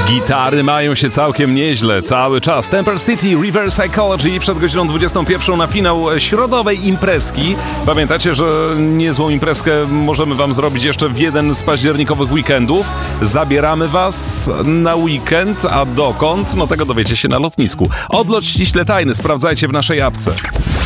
Gitary mają się całkiem nieźle cały czas. Temper City, Reverse Psychology przed godziną 21 na finał środowej imprezki. Pamiętacie, że niezłą imprezkę możemy wam zrobić jeszcze w jeden z październikowych weekendów. Zabieramy was na weekend, a dokąd? No tego dowiecie się na lotnisku. Odlot ściśle tajny, sprawdzajcie w naszej apce.